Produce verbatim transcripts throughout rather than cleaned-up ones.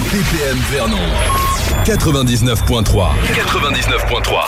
B P M Vernon quatre-vingt-dix-neuf point trois. quatre-vingt-dix-neuf point trois.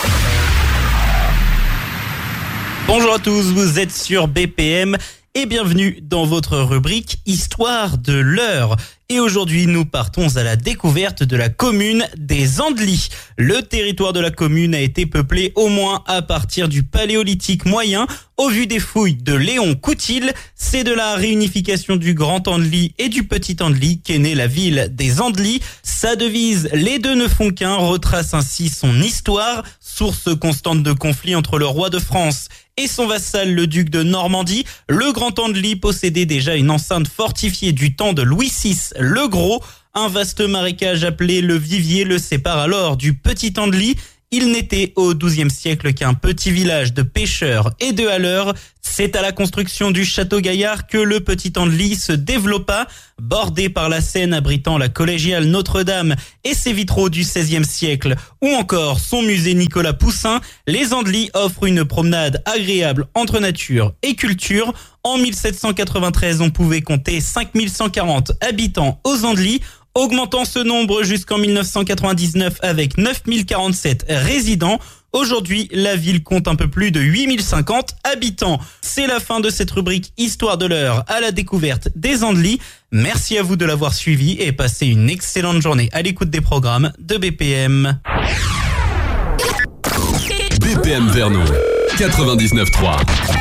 Bonjour à tous, vous êtes sur B P M et bienvenue dans votre rubrique Histoire de l'heure. Et aujourd'hui, nous partons à la découverte de la commune des Andelys. Le territoire de la commune a été peuplé au moins à partir du Paléolithique moyen. Au vu des fouilles de Léon Coutil, c'est de la réunification du Grand Andely et du Petit Andely qu'est née la ville des Andelys. Sa devise « Les deux ne font qu'un » retrace ainsi son histoire, source constante de conflits entre le roi de France et son vassal le duc de Normandie. Le Grand Andely possédait déjà une enceinte fortifiée du temps de Louis six le Gros. Un vaste marécage appelé le Vivier le sépare alors du Petit Andely. Il n'était au douzième siècle qu'un petit village de pêcheurs et de haleurs. C'est à la construction du château Gaillard que le Petit Andely se développa, bordé par la Seine abritant la collégiale Notre-Dame et ses vitraux du seizième siècle, ou encore son musée Nicolas Poussin. Les Andelys offrent une promenade agréable entre nature et culture. En mille sept cent quatre-vingt-treize, on pouvait compter cinq mille cent quarante habitants aux Andelys, augmentant ce nombre jusqu'en mille neuf cent quatre-vingt-dix-neuf avec neuf mille quarante-sept résidents. Aujourd'hui, la ville compte un peu plus de huit mille cinquante habitants. C'est la fin de cette rubrique Histoire de l'heure à la découverte des Andelys. Merci à vous de l'avoir suivi et passez une excellente journée à l'écoute des programmes de B P M. B P M Vernon quatre-vingt-dix-neuf point trois.